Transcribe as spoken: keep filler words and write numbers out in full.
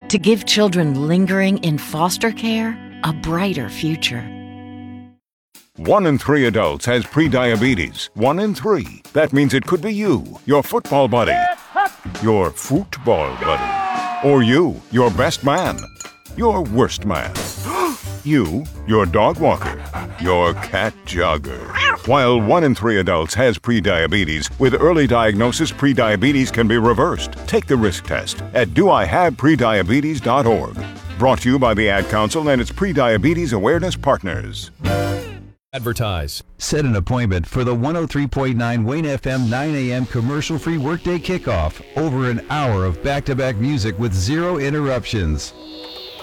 to give children lingering in foster care a brighter future. One in three adults has prediabetes. One in three. That means it could be you, your football buddy, your football buddy, or you, your best man, your worst man, you, your dog walker, your cat jogger. While one in three adults has prediabetes, with early diagnosis, prediabetes can be reversed. Take the risk test at do I have prediabetes dot org. Brought to you by the Ad Council and its Prediabetes Awareness Partners. Advertise. Set an appointment for the one oh three point nine Wayne F M nine a.m. commercial-free workday kickoff. Over an hour of back-to-back music with zero interruptions.